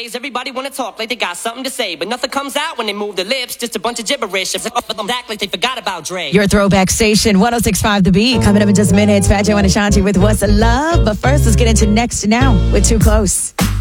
Nowadays, everybody wanna talk like they got something to say, but nothing comes out when they move their lips, just a bunch of gibberish. Act like they forgot about Dre. Your throwback station, 106.5 The Beat. Coming up in just minutes, Fat Joe and Ashanti with What's Love. But first, let's get into Next Now with Too Close.